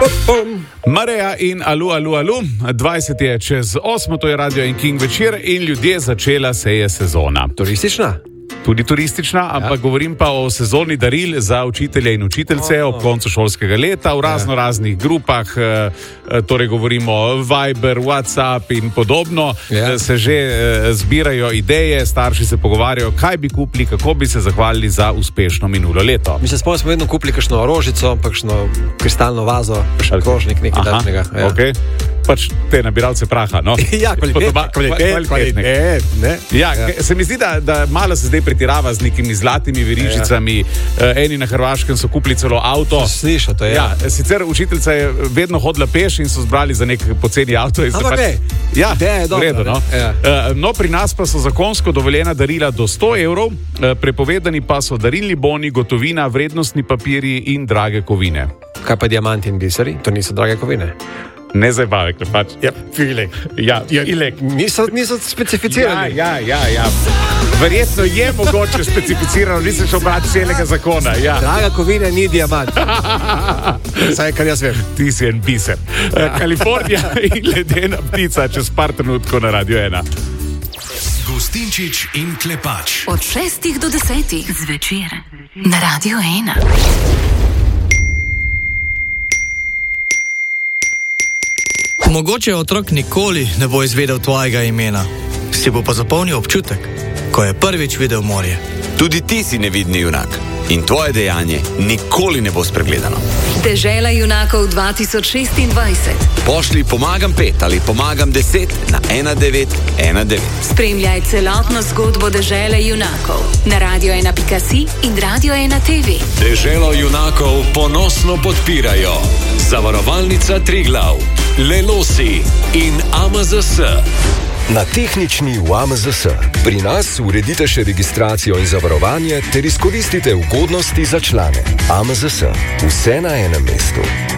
Mareja in alu. 20 je čez 8, to je Radio in King večer in ljudje, začela se je sezona. Turistična? Tudi turistična, ampak govorim pa o sezoni daril za učitelje in učiteljice ob koncu šolskega leta v raznih grupah, torej govorimo Viber, WhatsApp in podobno, se že zbirajo ideje, starši se pogovarjajo, kaj bi kupili, kako bi se zahvalili za uspešno minulo leto. Mi se spomnim, smo vedno kupili kakšno rožico, kakšno kristalno vazo, kakšen krožnik, nekaj takšnega. Okay. Pač te nabiralce praha, no? Ja, kvalitetne. Ja, se mi zdi, da malo se zdaj pretirava z nekimi zlatimi verižicami. Eni na Hrvaškem so kupili celo avto. Slišal to, ja. Sicer učiteljica je vedno hodila peš in so zbrali za nek poceni avto. Ampak ne. Ja, v redu, no. No, pri nas pa so zakonsko dovoljena darila do 100 evrov, prepovedani pa so darilni boni, gotovina, vrednostni papirji in drage kovine. Kaj pa diamanti in biseri? To niso drage kovine. Ne zabavek, pač. Ja, filek. Ja, ilek. Niso specificirani. Ja. Verjetno je mogoče specificirano, nisem šel brati celega zakona. Ja. Draga kovina ni diamant. Saj, kar jaz vem. Ti si en biser. Kalifornija in ledena ptica čez par trenutkov na Radio 1. Gostinčič in Klepač. Od 6 do 10 zvečer na Radio 1. Mogoče otrok nikoli ne bo izvedel tvojega imena, si bo pa zapomnil občutek, ko je prvič videl morje. Tudi ti si nevidni junak in tvoje dejanje nikoli ne bo spregledano. Dežela junakov 2026. Pošli pomagam 5 ali pomagam 10 na 1919. Spremljaj celotno zgodbo Dežele junakov na radio1.si in Radio 1 TV. Deželo junakov ponosno podpirajo Zavarovalnica Triglav, Lelosi in AMZS. Na tehnični v AMZS. Pri nas uredite še registracijo in zavarovanje ter izkoristite ugodnosti za člane. AMZS. Vse na enem mestu.